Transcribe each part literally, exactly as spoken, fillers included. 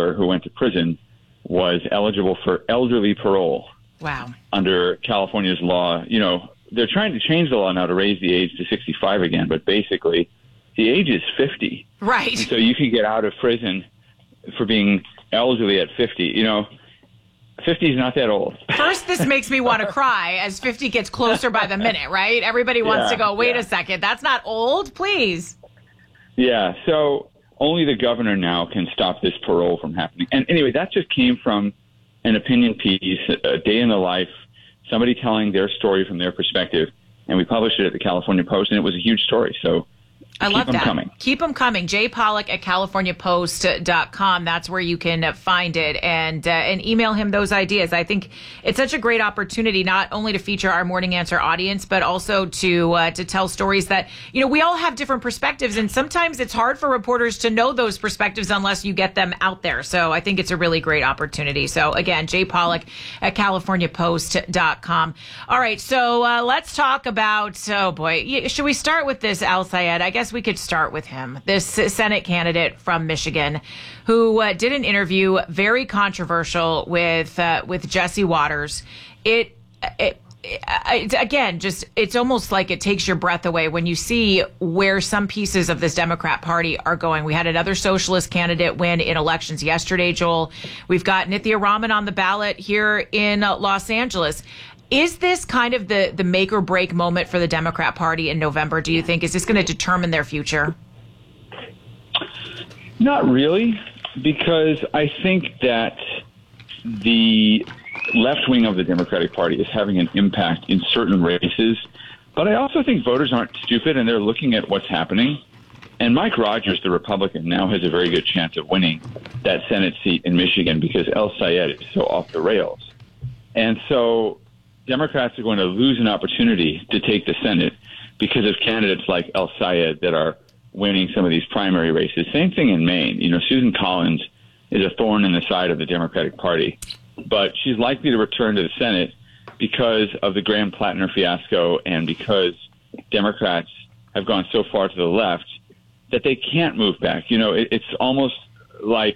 Miller, who went to prison, was eligible for elderly parole. Wow. Under California's law. You know, they're trying to change the law now to raise the age to sixty-five again, but basically the age is fifty. Right. And so you can get out of prison for being elderly at fifty. You know, fifty is not that old. First, this makes me want to cry as fifty gets closer by the minute, right? Everybody wants Yeah, to go, wait yeah. a second, that's not old, please. Yeah, so only the governor now can stop this parole from happening. And anyway, that just came from an opinion piece, a day in the life, somebody telling their story from their perspective. And we published it at the California Post, and it was a huge story. So I keep love them that. coming. Keep them coming. Jay Pollack at california post dot com. That's where you can find it, and uh, and email him those ideas. I think it's such a great opportunity not only to feature our Morning Answer audience, but also to uh, to tell stories that, you know, we all have different perspectives, and sometimes it's hard for reporters to know those perspectives unless you get them out there. So I think it's a really great opportunity. So again, Jay Pollack at california post dot com. All right, so uh, let's talk about, oh boy, should we start with this Al Sayed? I guess we could start with him, this Senate candidate from Michigan, who uh, did an interview, very controversial, with uh, with Jesse Waters. It, it, it again, just it's almost like it takes your breath away when you see where some pieces of this Democrat Party are going. We had another socialist candidate win in elections yesterday, Joel. We've got Nithya Raman on the ballot here in uh, Los Angeles. Is this kind of the, the make or break moment for the Democrat Party in November, do you think? Is this going to determine their future? Not really, because I think that the left wing of the Democratic Party is having an impact in certain races. But I also think voters aren't stupid, and they're looking at what's happening. And Mike Rogers, the Republican, now has a very good chance of winning that Senate seat in Michigan because El Sayed is so off the rails. And so Democrats are going to lose an opportunity to take the Senate because of candidates like El Sayed that are winning some of these primary races. Same thing in Maine. You know, Susan Collins is a thorn in the side of the Democratic Party, but she's likely to return to the Senate because of the Graham Plattner fiasco and because Democrats have gone so far to the left that they can't move back. You know, it, it's almost like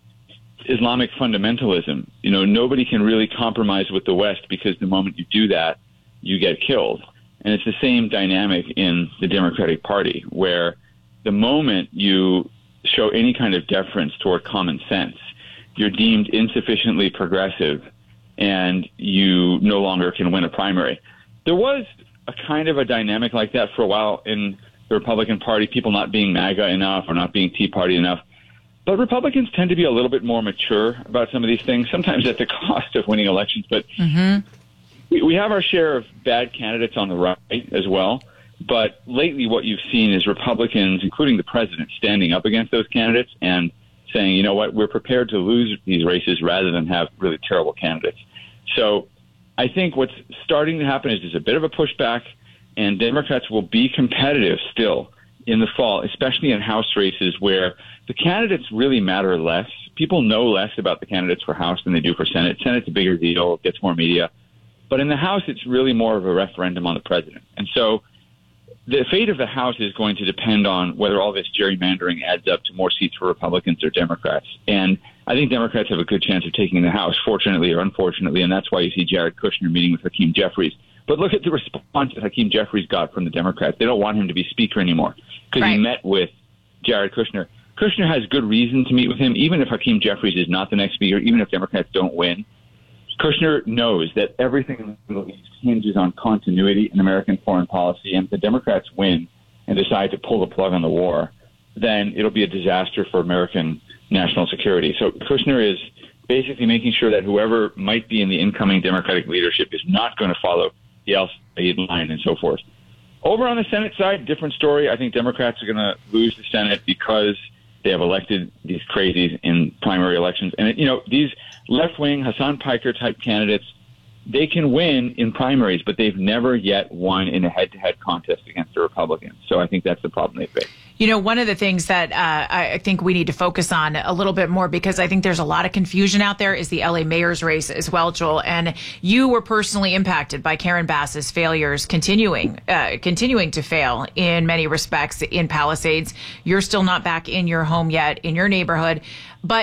Islamic fundamentalism. You know, nobody can really compromise with the West because the moment you do that, you get killed. And it's the same dynamic in the Democratic Party, where the moment you show any kind of deference toward common sense, you're deemed insufficiently progressive and you no longer can win a primary. There was a kind of a dynamic like that for a while in the Republican Party, people not being MAGA enough or not being Tea Party enough. But Republicans tend to be a little bit more mature about some of these things, sometimes at the cost of winning elections. But mm-hmm. we, we have our share of bad candidates on the right as well. But lately what you've seen is Republicans, including the president, standing up against those candidates and saying, you know what, we're prepared to lose these races rather than have really terrible candidates. So I think what's starting to happen is there's a bit of a pushback, and Democrats will be competitive still in the fall, especially in House races where the candidates really matter less. People know less about the candidates for House than they do for Senate. Senate's a bigger deal, gets more media. But in the House, it's really more of a referendum on the president. And so the fate of the House is going to depend on whether all this gerrymandering adds up to more seats for Republicans or Democrats. And I think Democrats have a good chance of taking the House, fortunately or unfortunately, and that's why you see Jared Kushner meeting with Hakeem Jeffries. But look at the response that Hakeem Jeffries got from the Democrats. They don't want him to be Speaker anymore because right. he met with Jared Kushner. Kushner has good reason to meet with him, even if Hakeem Jeffries is not the next Speaker, even if Democrats don't win. Kushner knows that everything in the Middle East hinges on continuity in American foreign policy, and if the Democrats win and decide to pull the plug on the war, then it'll be a disaster for American national security. So Kushner is basically making sure that whoever might be in the incoming Democratic leadership is not going to follow the El Sayed line and so forth. Over on the Senate side, different story. I think Democrats are going to lose the Senate because they have elected these crazies in primary elections. And, you know, these left-wing Hassan Piker-type candidates, they can win in primaries, but they've never yet won in a head-to-head contest against the Republicans. So I think that's the problem they face. You know, one of the things that uh, I think we need to focus on a little bit more, because I think there's a lot of confusion out there, is the L A mayor's race as well, Joel. And you were personally impacted by Karen Bass's failures, continuing, uh, continuing to fail in many respects in Palisades. You're still not back in your home yet, in your neighborhood. But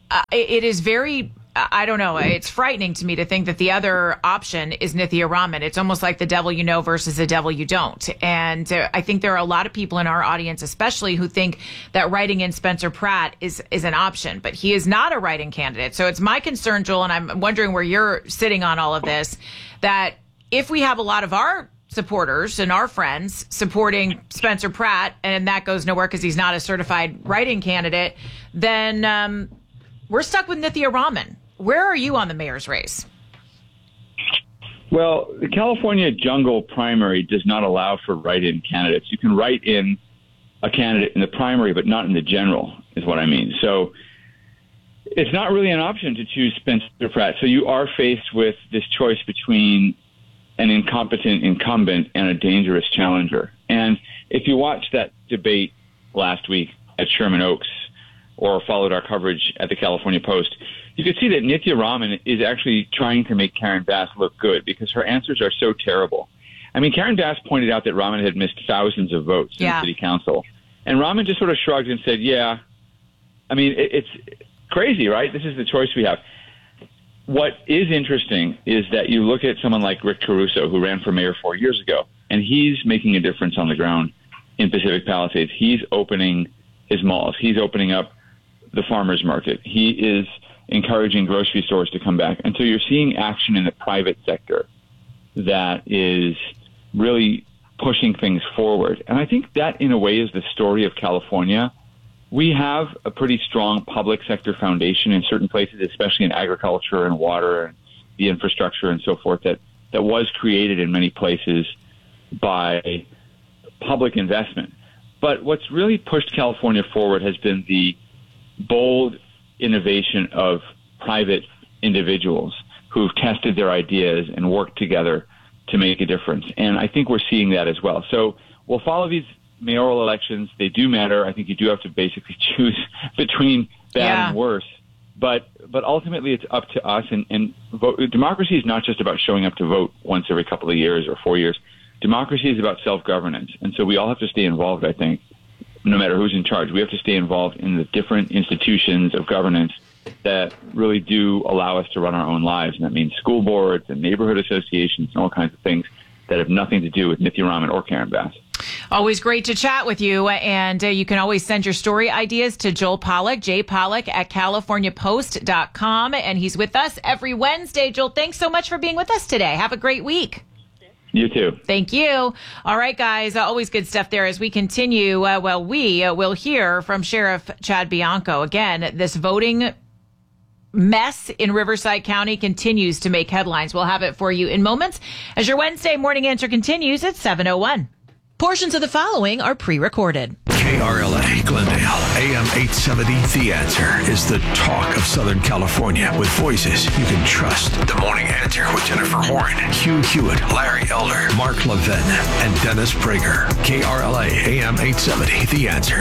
uh, it, it is very, I don't know, it's frightening to me to think that the other option is Nithya Raman. It's almost like the devil you know versus the devil you don't. And uh, I think there are a lot of people in our audience, especially, who think that writing in Spencer Pratt is, is an option, but he is not a write-in candidate. So it's my concern, Joel, and I'm wondering where you're sitting on all of this, that if we have a lot of our supporters and our friends supporting Spencer Pratt, and that goes nowhere because he's not a certified write-in candidate, then um, we're stuck with Nithya Raman. Where are you on the mayor's race? Well, the California jungle primary does not allow for write-in candidates. You can write in a candidate in the primary, but not in the general, is what I mean. So it's not really an option to choose Spencer Pratt. So you are faced with this choice between an incompetent incumbent and a dangerous challenger. And if you watched that debate last week at Sherman Oaks or followed our coverage at the California Post, you could see that Nithya Raman is actually trying to make Karen Bass look good because her answers are so terrible. I mean, Karen Bass pointed out that Raman had missed thousands of votes yeah. in the city council. And Raman just sort of shrugged and said, yeah, I mean, it, it's crazy, right? This is the choice we have. What is interesting is that you look at someone like Rick Caruso, who ran for mayor four years ago, and he's making a difference on the ground in Pacific Palisades. He's opening his malls. He's opening up the farmers market. He is encouraging grocery stores to come back. And so you're seeing action in the private sector that is really pushing things forward. And I think that, in a way, is the story of California. We have a pretty strong public sector foundation in certain places, especially in agriculture and water and the infrastructure and so forth, that, that was created in many places by public investment. But what's really pushed California forward has been the bold innovation of private individuals who've tested their ideas and worked together to make a difference. And I think we're seeing that as well. So we'll follow these mayoral elections. They do matter. I think you do have to basically choose between bad yeah. and worse. But but ultimately, it's up to us. And, and vote, democracy is not just about showing up to vote once every couple of years or four years. Democracy is about self-governance. And so we all have to stay involved, I think, no matter who's in charge. We have to stay involved in the different institutions of governance that really do allow us to run our own lives. And that means school boards and neighborhood associations and all kinds of things that have nothing to do with Nithya Raman or Karen Bass. Always great to chat with you. And uh, you can always send your story ideas to Joel Pollak, J Pollak at California Post dot com. And he's with us every Wednesday. Joel, thanks so much for being with us today. Have a great week. You too. Thank you. All right, guys. Uh, always good stuff there as we continue. Uh, well, we uh, will hear from Sheriff Chad Bianco. Again, this voting mess in Riverside County continues to make headlines. We'll have it for you in moments as your Wednesday morning answer continues at seven oh one. Portions of the following are pre-recorded. K R L A Glendale, A M eight seventy, The Answer is the talk of Southern California with voices you can trust. The Morning Answer with Jennifer Horn, Hugh Hewitt, Larry Elder, Mark Levin, and Dennis Prager. K R L A, A M eight seventy, The Answer.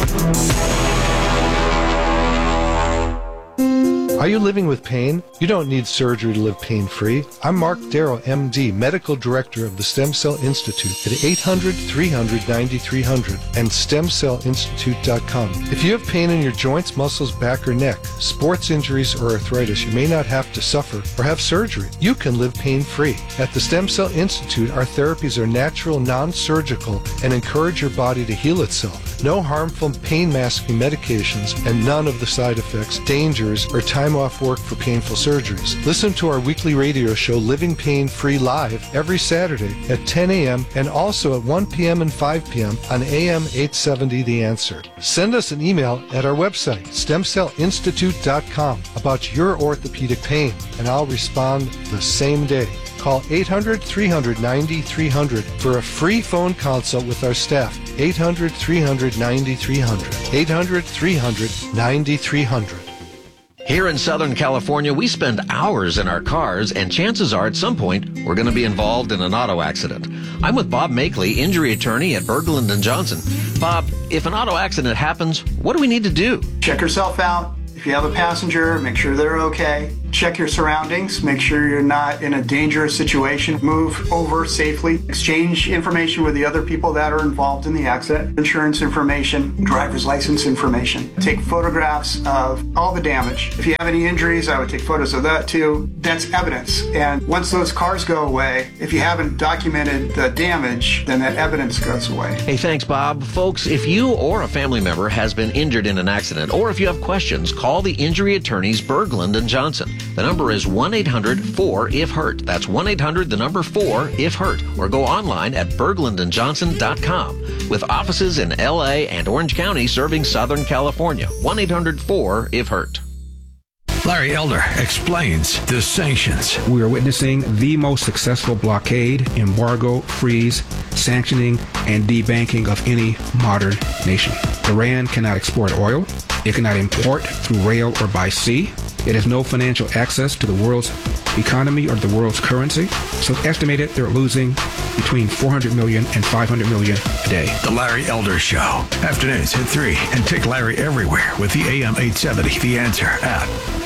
Are you living with pain? You don't need surgery to live pain-free. I'm Mark Darrow, M D, Medical Director of the Stem Cell Institute at eight hundred, three hundred, ninety-three hundred and stem cell institute dot com. If you have pain in your joints, muscles, back, or neck, sports injuries, or arthritis, you may not have to suffer or have surgery. You can live pain-free. At the Stem Cell Institute, our therapies are natural, non-surgical, and encourage your body to heal itself. No harmful pain-masking medications and none of the side effects, dangers, or time off work for painful surgeries. Listen to our weekly radio show, Living Pain Free Live, every Saturday at ten a.m. and also at one p.m. and five p.m. on A M eight seventy The Answer. Send us an email at our website, stem cell institute dot com, about your orthopedic pain, and I'll respond the same day. Call eight hundred, three hundred, ninety-three hundred for a free phone consult with our staff. eight hundred, three hundred, ninety-three hundred. eight hundred, three hundred, ninety-three hundred. Here in Southern California, we spend hours in our cars, and chances are at some point we're going to be involved in an auto accident. I'm with Bob Makeley, injury attorney at Berglund and Johnson. Bob, if an auto accident happens, what do we need to do? Check yourself out. If you have a passenger, make sure they're okay. Check your surroundings. Make sure you're not in a dangerous situation. Move over safely. Exchange information with the other people that are involved in the accident. Insurance information, driver's license information. Take photographs of all the damage. If you have any injuries, I would take photos of that too. That's evidence. And once those cars go away, if you haven't documented the damage, then that evidence goes away. Hey, thanks, Bob. Folks, if you or a family member has been injured in an accident, or if you have questions, call the injury attorneys Berglund and Johnson. The number is one eight hundred four if hurt. That's one eight hundred, the number four if hurt. Or go online at berglund and johnson dot com. With offices in L A and Orange County serving Southern California. one eight hundred four if hurt. Larry Elder explains the sanctions. We are witnessing the most successful blockade, embargo, freeze, sanctioning, and debanking of any modern nation. Iran cannot export oil. It cannot import through rail or by sea. It has no financial access to the world's economy or the world's currency. So it's estimated they're losing between four hundred million and five hundred million a day. The Larry Elder Show. Afternoons at three. And take Larry everywhere with the A M eight seventy The Answer app.